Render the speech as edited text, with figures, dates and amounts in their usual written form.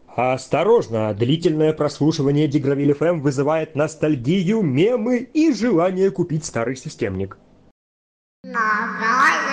Осторожно, длительное прослушивание Дигравиль ФМ вызывает ностальгию, мемы и желание купить старый системник. Нормально.